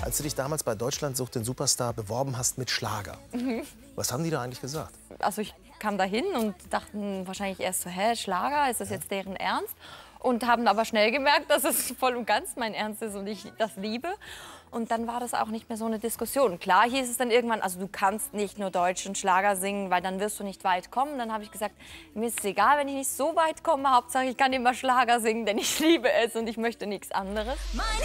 Als du dich damals bei Deutschland sucht den Superstar beworben hast mit Schlager, was haben die da eigentlich gesagt? Also ich kam da hin und dachten wahrscheinlich erst so, hä, Schlager, ist das jetzt deren Ernst? Und haben aber schnell gemerkt, dass es voll und ganz mein Ernst ist und ich das liebe. Und dann war das auch nicht mehr so eine Diskussion. Klar hieß es dann irgendwann, also du kannst nicht nur deutschen Schlager singen, weil dann wirst du nicht weit kommen. Dann habe ich gesagt, mir ist es egal, wenn ich nicht so weit komme, Hauptsache ich kann immer Schlager singen, denn ich liebe es und ich möchte nichts anderes.